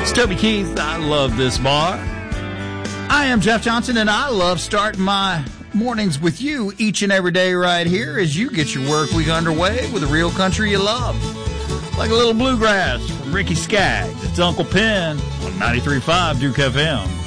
It's Toby Keith. I love this bar. I am Jeff Johnson, and I love starting my mornings with you each and every day right here as you get your work week underway with the real country you love. Like a little bluegrass from Ricky Skaggs. It's Uncle Pen on 93.5 Duke FM.